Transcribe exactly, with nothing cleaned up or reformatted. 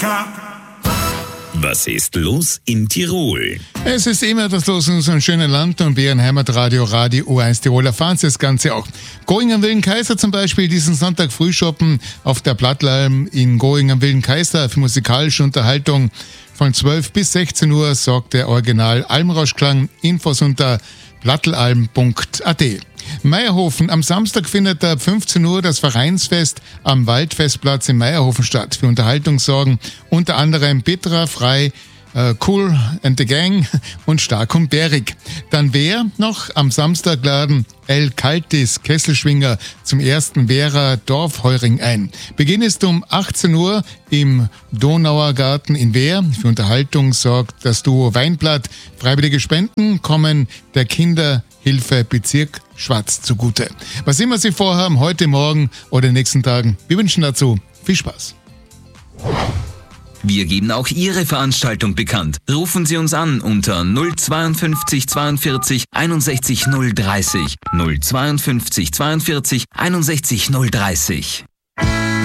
Was ist los in Tirol? Es ist immer etwas los in unserem schönen Land und wir in Heimatradio Radio U eins Tirol erfahren Sie das Ganze auch. Going am Wilden Kaiser zum Beispiel, diesen Sonntag früh shoppen auf der Plattalm in Going am Wilden Kaiser für musikalische Unterhaltung. Von zwölf bis sechzehn Uhr sorgt der Original Almrauschklang. Infos unter plattelalm punkt a t. Meierhofen. Am Samstag findet ab fünfzehn Uhr das Vereinsfest am Waldfestplatz in Meierhofen statt. Für Unterhaltung sorgen unter anderem Petra, Frei, äh, Cool and the Gang und Stark und Bärig. Dann wer noch? Am Samstag laden El Kaltis Kesselschwinger zum ersten Wehrer Dorfheuring ein. Beginn ist um achtzehn Uhr im Donauer Garten in Wehr. Für Unterhaltung sorgt das Duo Weinblatt. Freiwillige Spenden kommen der Kinderhilfe Bezirk Schwarz zugute. Was immer Sie vorhaben, heute, morgen oder in den nächsten Tagen, wir wünschen dazu viel Spaß. Wir geben auch Ihre Veranstaltung bekannt. Rufen Sie uns an unter null zweiundfünfzig zweiundvierzig einundsechzig null dreißig, null zweiundfünfzig zweiundvierzig einundsechzig null dreißig.